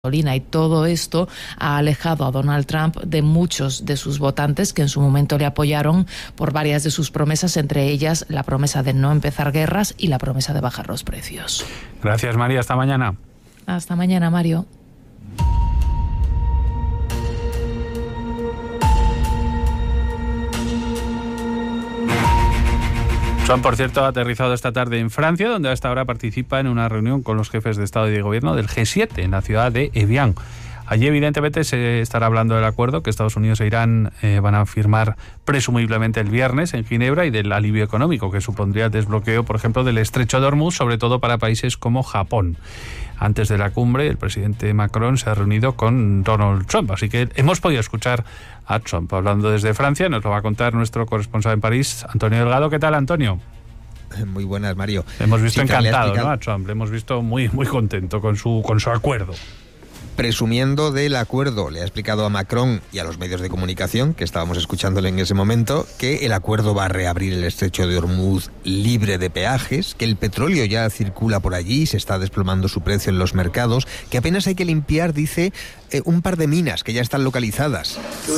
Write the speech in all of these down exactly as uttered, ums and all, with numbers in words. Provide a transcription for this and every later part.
Y todo esto ha alejado a Donald Trump de muchos de sus votantes que en su momento le apoyaron por varias de sus promesas, entre ellas la promesa de no empezar guerras y la promesa de bajar los precios. Gracias, María. Hasta mañana. Hasta mañana, Mario. Trump, por cierto, ha aterrizado esta tarde en Francia, donde a esta hora participa en una reunión con los jefes de Estado y de Gobierno del G siete en la ciudad de Evian. Allí, evidentemente, se estará hablando del acuerdo que Estados Unidos e Irán eh, van a firmar presumiblemente el viernes en Ginebra y del alivio económico que supondría el desbloqueo, por ejemplo, del estrecho de Hormuz, sobre todo para países como Japón. Antes de la cumbre, el presidente Macron se ha reunido con Donald Trump, así que hemos podido escuchar a Trump hablando desde Francia. Nos lo va a contar nuestro corresponsal en París, Antonio Delgado. ¿Qué tal, Antonio? Muy buenas, Mario. Le hemos visto sí, encantado, explicado... ¿no? A Trump. Le hemos visto muy, muy contento con su, con su acuerdo. Presumiendo del acuerdo, le ha explicado a Macron y a los medios de comunicación, que estábamos escuchándole en ese momento, que el acuerdo va a reabrir el estrecho de Hormuz libre de peajes, que el petróleo ya circula por allí, se está desplomando su precio en los mercados, que apenas hay que limpiar, dice, eh, un par de minas que ya están localizadas.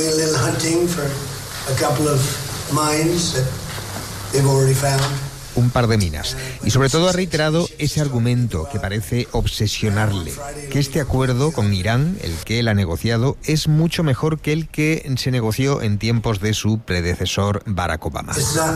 Un par de minas. Y sobre todo ha reiterado ese argumento que parece obsesionarle, que este acuerdo con Irán, el que él ha negociado, es mucho mejor que el que se negoció en tiempos de su predecesor Barack Obama.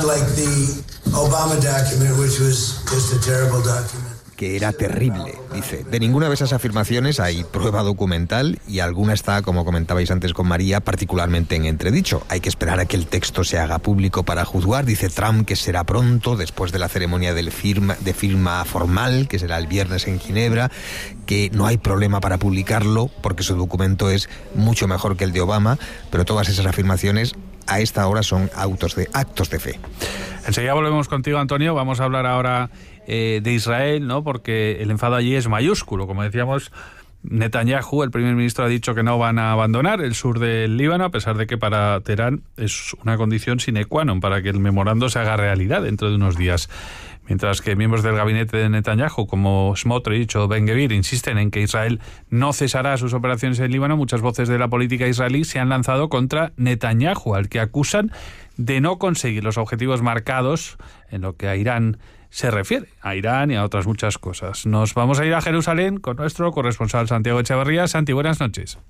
Que era terrible, dice. De ninguna de esas afirmaciones hay prueba documental y alguna está, como comentabais antes con María, particularmente en entredicho. Hay que esperar a que el texto se haga público para juzgar. Dice Trump que será pronto, después de la ceremonia del firma, de firma formal, que será el viernes en Ginebra, que no hay problema para publicarlo porque su documento es mucho mejor que el de Obama, pero todas esas afirmaciones a esta hora son autos de, actos de fe. Enseguida volvemos contigo, Antonio. Vamos a hablar ahora eh, de Israel, ¿no? Porque el enfado allí es mayúsculo. Como decíamos, Netanyahu, el primer ministro, ha dicho que no van a abandonar el sur del Líbano, a pesar de que para Teherán es una condición sine qua non para que el memorando se haga realidad dentro de unos días. Mientras que miembros del gabinete de Netanyahu, como Smotrich o Ben-Gvir, insisten en que Israel no cesará sus operaciones en Líbano, muchas voces de la política israelí se han lanzado contra Netanyahu, al que acusan de no conseguir los objetivos marcados en lo que a Irán se refiere, a Irán y a otras muchas cosas. Nos vamos a ir a Jerusalén con nuestro corresponsal Santiago Echeverría. Santi, buenas noches.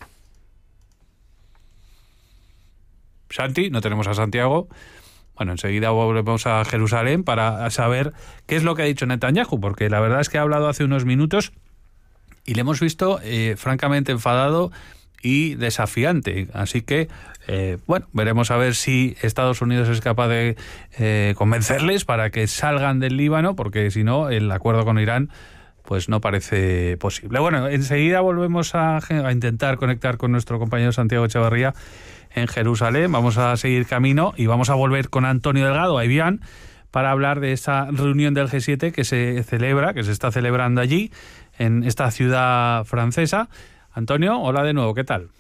Santi, no tenemos a Santiago. Bueno, enseguida volvemos a Jerusalén para saber qué es lo que ha dicho Netanyahu, porque la verdad es que ha hablado hace unos minutos y le hemos visto eh, francamente enfadado y desafiante. Así que, eh, bueno, veremos a ver si Estados Unidos es capaz de eh, convencerles para que salgan del Líbano, porque si no, el acuerdo con Irán pues no parece posible. Bueno, enseguida volvemos a, a intentar conectar con nuestro compañero Santiago Echeverría en Jerusalén. Vamos a seguir camino y vamos a volver con Antonio Delgado a Evian para hablar de esa reunión del G siete que se celebra, que se está celebrando allí, en esta ciudad francesa. Antonio, hola de nuevo, ¿qué tal?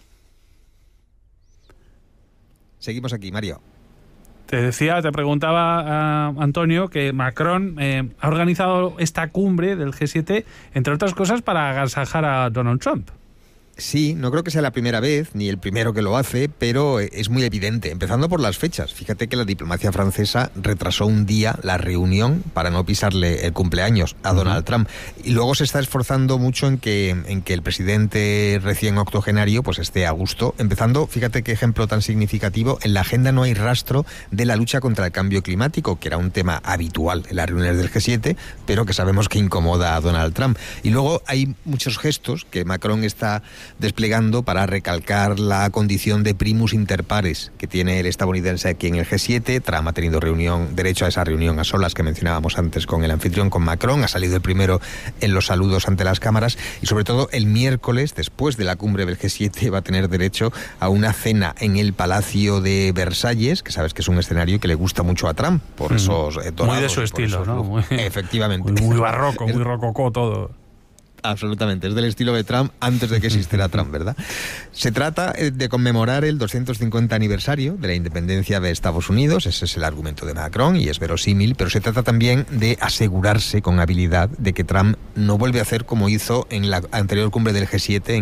Seguimos aquí, Mario. Te decía, te preguntaba, uh, Antonio, que Macron eh, ha organizado esta cumbre del G siete, entre otras cosas, para agasajar a Donald Trump. Sí, no creo que sea la primera vez, ni el primero que lo hace, pero es muy evidente, empezando por las fechas. Fíjate que la diplomacia francesa retrasó un día la reunión para no pisarle el cumpleaños a Donald uh-huh. Trump. Y luego se está esforzando mucho en que, en que el presidente recién octogenario pues esté a gusto. Empezando, fíjate qué ejemplo tan significativo, en la agenda no hay rastro de la lucha contra el cambio climático, que era un tema habitual en las reuniones del G siete, pero que sabemos que incomoda a Donald Trump. Y luego hay muchos gestos que Macron está desplegando para recalcar la condición de primus inter pares que tiene el estadounidense aquí en el G siete. Trump ha tenido reunión, derecho a esa reunión a solas que mencionábamos antes con el anfitrión, con Macron, ha salido el primero en los saludos ante las cámaras y sobre todo el miércoles, después de la cumbre del G siete, va a tener derecho a una cena en el Palacio de Versalles, que sabes que es un escenario que le gusta mucho a Trump, por mm. esos eh, dorados. Muy de su estilo, ¿no? Muy, efectivamente. Muy, muy barroco, muy rococó todo. Absolutamente, es del estilo de Trump antes de que existiera Trump, ¿verdad? Se trata de conmemorar el doscientos cincuenta aniversario de la independencia de Estados Unidos, ese es el argumento de Macron y es verosímil, pero se trata también de asegurarse con habilidad de que Trump no vuelve a hacer como hizo en la anterior cumbre del G siete en